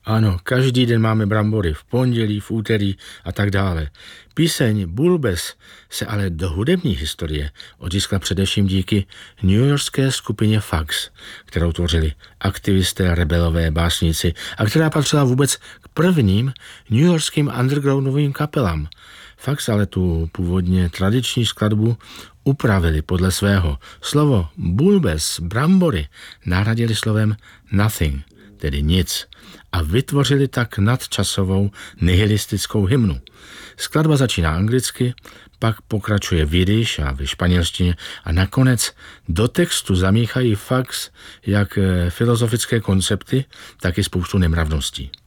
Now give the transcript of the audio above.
Ano, každý den máme brambory, v pondělí, v úterý a tak dále. Píseň Bulbes se ale do hudební historie otiskla především díky newyorské skupině Fax, kterou tvořili aktivisté, rebelové, básníci a která patřila vůbec k prvním newyorským undergroundovým kapelám. Fax ale tu původně tradiční skladbu upravili podle svého. Slovo bulbes, brambory, nahradili slovem nothing, tedy nic, a vytvořili tak nadčasovou nihilistickou hymnu. Skladba začíná anglicky, pak pokračuje v jidiš a ve španělštině a nakonec do textu zamíchají Fax jak filozofické koncepty, tak i spoustu nemravností.